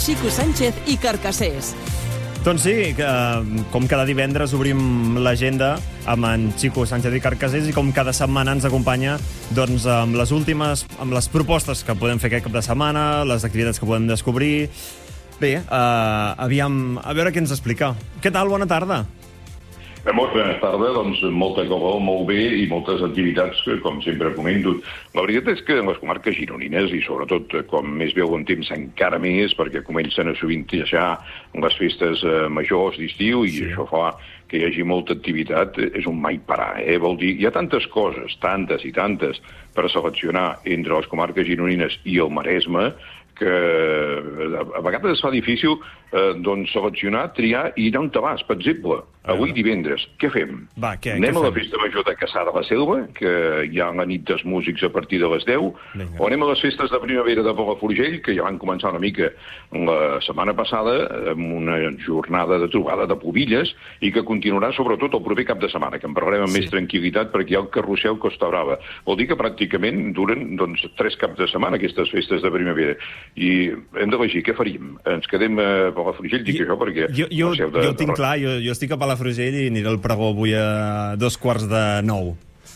Xico Sánchez i Carcassés. Doncs sí, com cada divendres obrim l'agenda amb en Xico Sánchez i Carcassés i com cada setmana ens acompanya doncs, amb les propostes que podem fer aquest cap de setmana, les activitats que podem descobrir. Bé, aviam, a veure què ens explica. Què tal? Bona tarda. Molt bona tarda, doncs molta cosa, molt bé i moltes activitats que, com sempre, comento. La veritat és que en les comarques gironines, i sobretot com més veu en temps encara més, perquè comencen a sovintejar les festes majors d'estiu i això fa que hi hagi molta activitat, és un mai parar, Vol dir, hi ha tantes coses, tantes i tantes, per seleccionar entre les comarques gironines i el Maresme, que a vegades es fa difícil seleccionar, triar i anar on te vas. Per exemple, avui divendres, què fem? Anem a la festa major de Cassà de la Selva, que hi ha la nit dels músics a partir de les 10, o anem a les festes de primavera de Palafrugell, que ja van començar una mica la setmana passada, amb una jornada de trobada de pobilles, i que continuarà sobretot el proper cap de setmana, que en parlarem amb més tranquil·litat, perquè hi ha el carrusel Costa Brava. Vol dir que pràcticament duren 3 caps de setmana aquestes festes de primavera. I hem d'elegir què faríem. Ens quedem a Palafrugell, dic això perquè... Jo ho tinc clar, jo estic a Palafrugell i aniré al pregó avui a 8:45.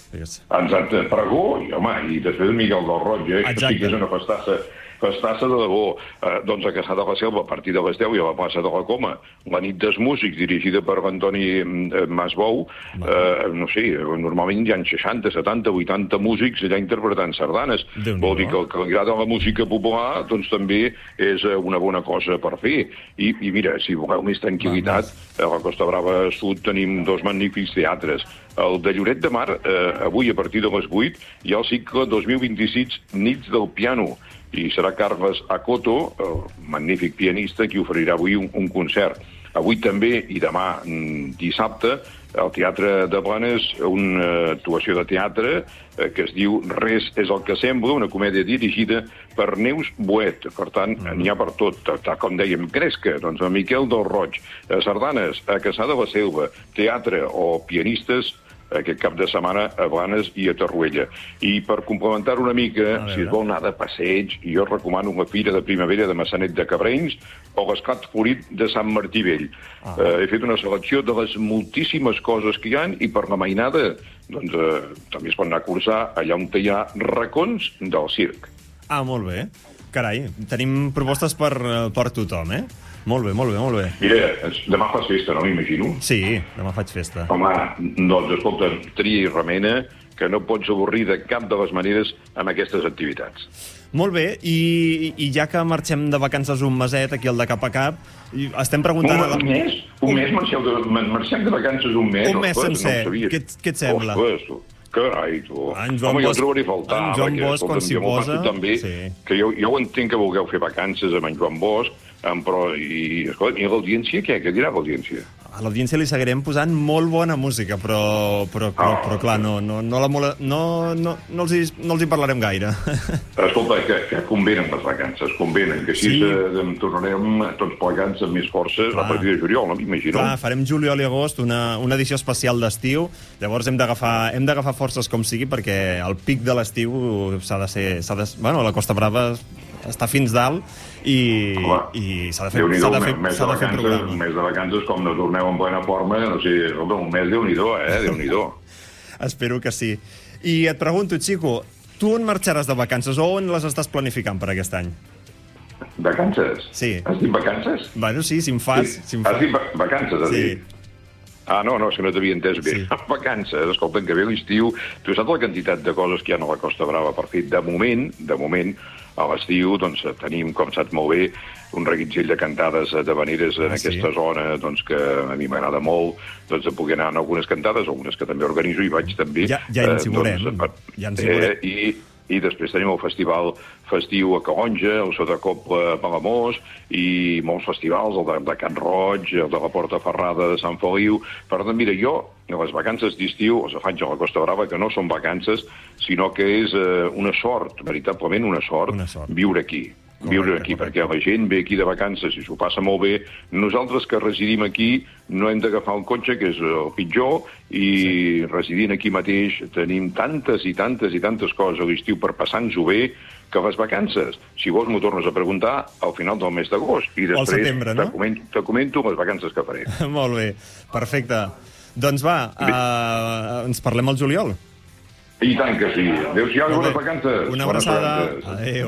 Exacte, pregó, i home, i després Miquel del Roig, que sí que és una festassa de debò. Doncs a Cassà de la Selva, a partir de les 10, i a la plaça de la Coma, la nit dels músics, dirigida per Antoni Masbou, no sé, normalment hi ha 60, 70, 80 músics allà interpretant sardanes. Vol dir que el que li agrada la música popular, doncs també és una bona cosa per fer. I mira, si voleu més tranquil·litat, a la Costa Brava Sud tenim 2 magnífics teatres. El de Lloret de Mar, avui a partir de les 8, hi ha el cicle 2026 Nits del Piano, i serà Carles Acoto, el magnífic pianista, qui oferirà avui un concert. Avui també, i demà dissabte, al Teatre de Blanes, una actuació de teatre que es diu Res és el que sembla, una comèdia dirigida per Neus Boet. Per tant, n'hi ha per tot. Com dèiem, Cresca, doncs a Miquel del Roig, sardanes a Cassà de la Selva, teatre o pianistes aquest cap de setmana a Blanes i a Torroella. I per complementar una mica, si es vol anar de passeig, jo recomano la Fira de Primavera de Massanet de Cabrenys o l'Esclat Florit de Sant Martí Vell. He fet una selecció de les moltíssimes coses que hi ha i per la mainada doncs, també es pot anar a cursar allà on hi ha racons del circ. Molt bé. Carai, tenim propostes per tothom, Molt bé, molt bé, molt bé. Mira, demà fas festa, no m'imagino? Sí, demà faig festa. Home, doncs, escolta, tria i remena, que no pots avorrir de cap de les maneres amb aquestes activitats. Molt bé, i ja que marxem de vacances un meset, aquí al de cap a cap, estem preguntant... Un mes? Marxem de vacances un mes? Un mes sencer. Què et sembla? Carai, tu. Home, jo trobaré a faltar. En Joan Bosch, quan s'hi posa... També, que jo ho entenc que vulgueu fer vacances amb en Joan Bosch, però, i l'audiència, què dirà l'audiència? A l'audiència li seguirem posant molt bona música, però clar, no els hi parlarem gaire. Escolta, que convenen les vacances, convenen, que així tornarem tots plegats amb més forces a partir de juliol, no m'imagino? Clar, farem juliol i agost, una edició especial d'estiu, llavors hem d'agafar forces com sigui, perquè el pic de l'estiu s'ha de ser... Bueno, la Costa Brava està fins dalt i s'ha de fer programa. Un mes de vacances, com no torneu en plena forma, no sé, un mes Déu-n'hi-do, Déu-n'hi-do. Espero que sí. I et pregunto, Xico, tu on marxaràs de vacances o on les estàs planificant per aquest any? Vacances? Sí. Has dit vacances? Bueno, sí, si em fas... Has dit vacances, has dit? No, és que no t'havia entès bé. Vacances, escolta, que ve l'estiu. Tu saps la quantitat de coses que hi ha a la Costa Brava per fer? De moment, a l'estiu, doncs, tenim, com saps molt bé, un reguitzell de cantades d'havaneres en aquesta zona, doncs, que a mi m'agrada molt, doncs, de poder anar en algunes cantades, algunes que també organitzo i vaig també... Ja ens hi veurem. I després tenim el festival festiu a Calonja, el Sotacopla a Palamós, i molts festivals, el de Can Roig, el de la Porta Ferrada de Sant Feliu. Per tant, mira, jo, a les vacances d'estiu, els faig a la Costa Brava, que no són vacances, sinó que és una sort, veritablement una sort, viure aquí. Viure aquí, perquè la gent ve aquí de vacances i s'ho passa molt bé. Nosaltres que residim aquí no hem d'agafar el cotxe, que és el pitjor, i residint aquí mateix tenim tantes i tantes coses a l'estiu per passar-nos-ho bé, que fas vacances. Si vols, m'ho tornes a preguntar al final del mes d'agost. I després setembre, no? te comento les vacances que faré. Molt bé, perfecte. Doncs va, ens parlem al juliol. I tant que sí. Adéu-siau i bones vacances. Una abraçada. Adéu.